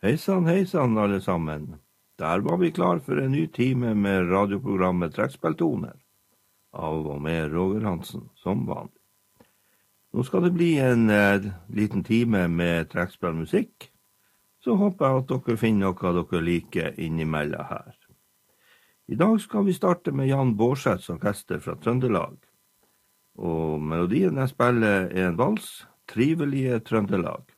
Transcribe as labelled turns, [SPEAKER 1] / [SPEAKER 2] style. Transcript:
[SPEAKER 1] Heisann, alle sammen. Der var vi klar for en ny time med radioprogrammet Trekkspilltoner, av og med Roger Hansen, som vanlig. Nå skal det bli en liten time med trekkspillmusikk, så håper jeg at dere finner noe dere liker innimellom her. I dag skal vi starte med Jan Bårdseths orkester fra Trøndelag, og melodien jeg spiller en vals, Trivelige Trøndelag.